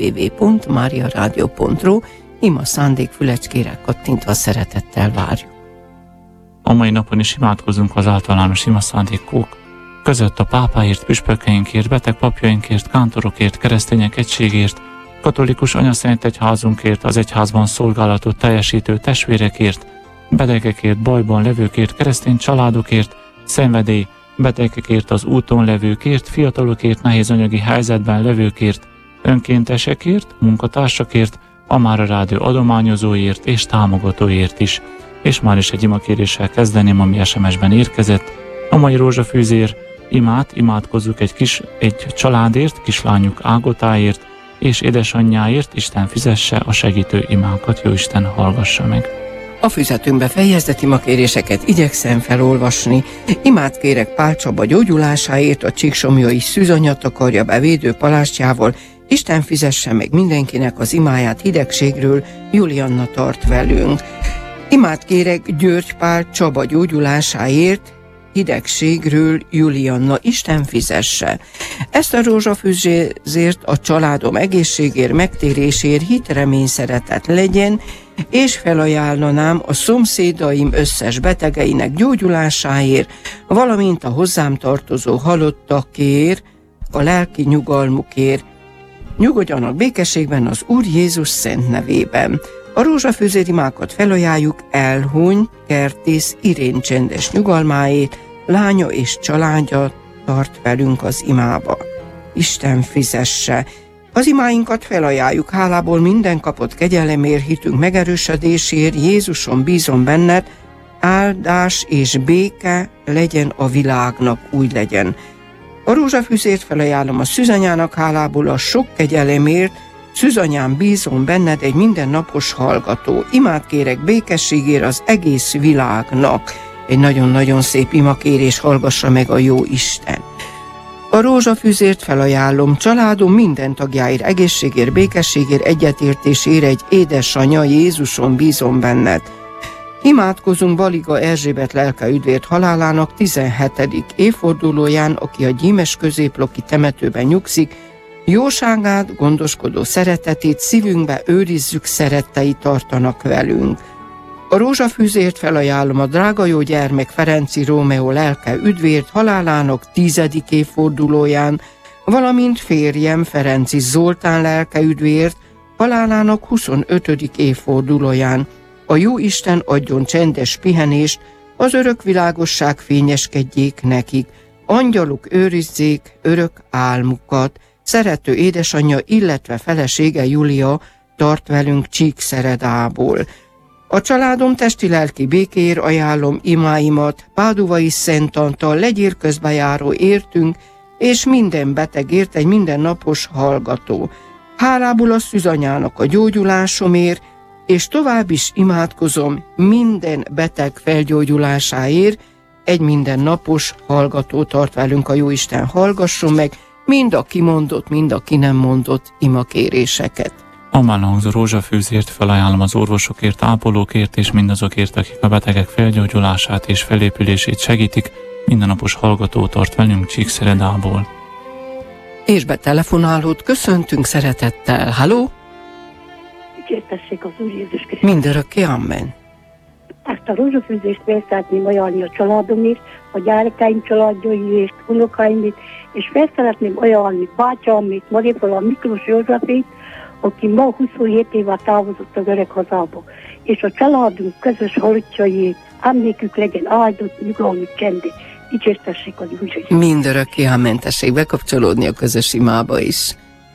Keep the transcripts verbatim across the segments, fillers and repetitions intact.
double-u double-u double-u pont mária rádió pont ru, ima szándékfülecskére kattintva szeretettel várjuk. A mai napon is imádkozunk az általános ima szándékok között a pápáért, püspökeinkért, beteg papjainkért, kántorokért, keresztények egységért, katolikus anyaszentegyházunkért, az egyházban szolgálatot teljesítő testvérekért, betegekért, bajban levőkért, keresztény családokért, szenvedély, betegekért, az úton levőkért, fiatalokért, nehéz anyagi helyzetben levőkért, önkéntesekért, munkatársakért, a Mára Rádió adományozóért és támogatóért is. És már is egy imakéréssel kezdeném, ami es em es-ben érkezett. A mai rózsafűzér imát imádkozzuk egy, kis, egy családért, kislányuk Ágotáért és édesanyjáért, Isten fizesse a segítő imákat, Jóisten hallgassa meg. A füzetünkbe fejezett imakéréseket igyekszem felolvasni. Imát kérek Pál Csaba gyógyulásáért, a csíksomlyai szűzanyat akarja be védő palástjával, Isten fizesse meg mindenkinek az imáját hidegségről, Julianna tart velünk. Imát kérek György Pál Csaba gyógyulásáért, hidegségről, Julianna, Isten fizesse. Ezt a rózsafűzért a családom egészségért, megtérésért, hit, remény, szeretet legyen, és felajánlanám a szomszédaim összes betegeinek gyógyulásáért, valamint a hozzám tartozó halottakért, a lelki nyugalmukért. Nyugodjanak békességben az Úr Jézus szent nevében. A rózsafűzér imákat felajánljuk Elhuny Kertész Irén csendes nyugalmáért, lánya és családja tart velünk az imába. Isten fizesse. Az imáinkat felajánljuk hálából minden kapott kegyelemért, hitünk megerősödésért, Jézuson bízom benned, áldás és béke legyen a világnak, úgy legyen. A rózsafűzért felajánlom a szűzanyának hálából a sok kegyelemért, Szűzanyám, bízom benned, egy mindennapos hallgató. Imát kérek békességért az egész világnak. Egy nagyon-nagyon szép imakérés, hallgassa meg a jó Isten. A rózsafűzért felajánlom családom minden tagjáért, egészségért, békességért, egyetértésért, egy édesanyja, Jézuson bízom benned. Imádkozunk Baliga Erzsébet lelke üdvért halálának tizenhetedik évfordulóján, aki a Gyímes középloki temetőben nyugszik. Jóságát, gondoskodó szeretetét szívünkbe őrizzük, szerettei tartanak velünk. A rózsafűzért felajánlom a drága jó gyermek Ferenci Rómeó lelke üdvért halálának tizedik évfordulóján, valamint férjem Ferenci Zoltán lelke üdvért halálának huszonötödik évfordulóján. A jó Isten adjon csendes pihenést, az örök világosság fényeskedjék nekik, angyaluk őrizzék örök álmukat. Szerető édesanyja, illetve felesége Júlia tart velünk Csíkszeredából. A családom testi-lelki békéért ajánlom imáimat, Páduvai Szent Antal, legyél közbejáró értünk, és minden betegért egy mindennapos hallgató. Hálából a szűzanyának a gyógyulásomért, és tovább is imádkozom minden beteg felgyógyulásáért, egy mindennapos hallgató tart velünk, a Jóisten hallgasson meg, mind a kimondott, mind a ki nem mondott imakéréseket. A már hangzó rózsafűzért felajánlom az orvosokért, ápolókért és mindazokért, akik a betegek felgyógyulását és felépülését segítik, mindennapos hallgató tart velünk Csíkszeredából. És betelefonálót köszöntünk szeretettel. Halló? Dicsértessék az Úr Jézus Krisztus. Mindörökké, amen. Ezt a rózsafűzést fel szeretném ajánlani a családomért, a gyermekeim családjaiért, unokáimért, és fel szeretném ajánlani bátyámért, Maripola Miklós Józsefét, aki ma huszonhét éve távozott az öreg hazába, és a családunk közös halottjaiért, emlékük legyen áldott, nyugalmi, csendes. Dicsértessék az Úr Jézus. Mindörökké, amen. Tessék bekapcsolódni a közös imába is.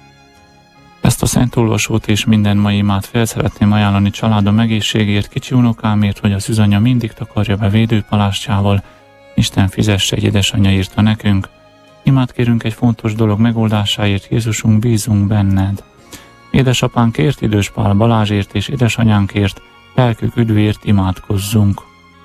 Ezt a szent olvasót és minden mai imát fel szeretném ajánlani családom egészségért, kicsi unokámért, hogy a szűzanya mindig takarja be védőpalástjával, Isten fizesse, egy édesanyja írta nekünk. Imát kérünk egy fontos dolog megoldásáért, Jézusunk, bízunk benned. Édesapánkért, Idős Pál Balázsért és édesanyánkért, lelkük üdvért imádkozzunk.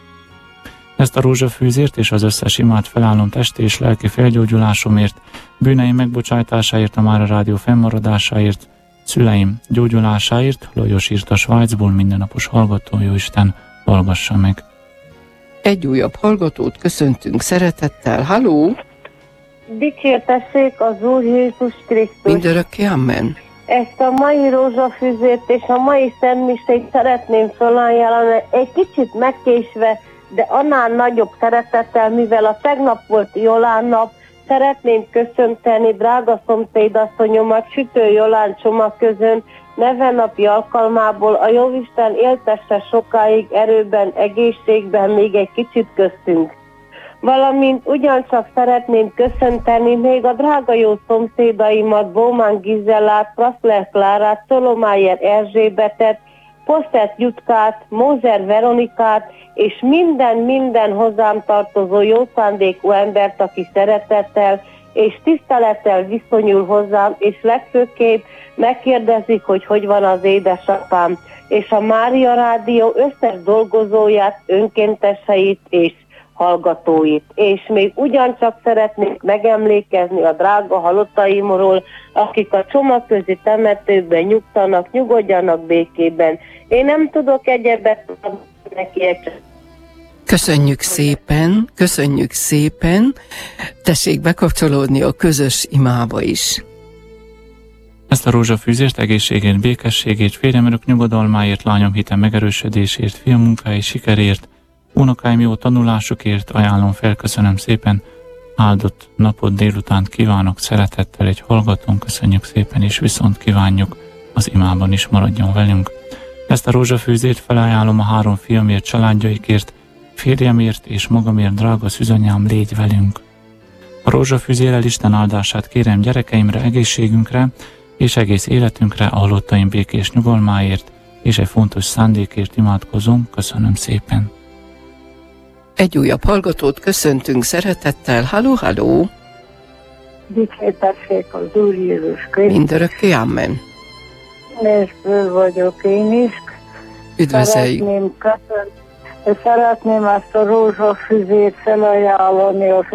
Ezt a rózsafűzért és az összes imát felállom testi és lelki felgyógyulásomért, bűneim megbocsátásáért, a Mára Rádió fennmaradásáért, szüleim gyógyulásáért, Lajos írt a Svájcból, mindennapos hallgató, Jóisten hallgassa meg. Egy újabb hallgatót köszöntünk szeretettel. Halló! Dicsértessék az Úr Jézus Krisztus. Mindörökké, amen. ezt a mai rózsafüzért és a mai szentmisét szeretném felajánlani, egy kicsit megkésve, de annál nagyobb szeretettel, mivel a tegnap volt Jolán nap, szeretném köszönteni drága szomszédasszonyomat Sütő Jolán csomagközön, nevenapi alkalmából a Jóisten éltesse sokáig erőben, egészségben, még egy kicsit köztünk. Valamint ugyancsak szeretném köszönteni még a drága jó szomszédaimat, Bómán Gizellát, Prassler Klárát, Szolomájer Erzsébetet, Posztert Jutkát, Mózer Veronikát, és minden-minden hozzám tartozó jó szándékú embert, aki szeretettel és tisztelettel viszonyul hozzám, és legfőképp megkérdezik, hogy hogy van az édesapám, és a Mária Rádió összes dolgozóját, önkénteseit és hallgatóit. És még ugyancsak szeretnék megemlékezni a drága halottaimról, akik a csomagközi temetőben nyugtanak, nyugodjanak békében. Én nem tudok egyebet neki. Köszönjük szépen, köszönjük szépen. Tessék bekapcsolódni a közös imába is. Ezt a rózsafűzést, egészségét, békességét, férjemörök nyugodalmáért, lányom hite megerősödésért, fiam munkái sikerért, unokáim jó tanulásukért ajánlom fel, köszönöm szépen. Áldott napot délutánt kívánok szeretettel egy hallgatón, köszönjük szépen, és viszont kívánjuk az imában is maradjon velünk. Ezt a rózsafűzét felajánlom a három fiamért, családjaikért, férjemért és magamért, drága szűzanyám, légy velünk. A rózsafűzével Isten áldását kérem gyerekeimre, egészségünkre és egész életünkre, a halottaim békés nyugalmáért és egy fontos szándékért imádkozom, köszönöm szépen. Egy újabb hallgatót köszöntünk szeretettel. Halló, halló! Dicsértessék az Úr Jézus Krisztus. Mindörökké, amen. És ből vagyok én is. Üdvözöljük! Szeretném, köszön, szeretném ezt a rózsafüzét felajánlani a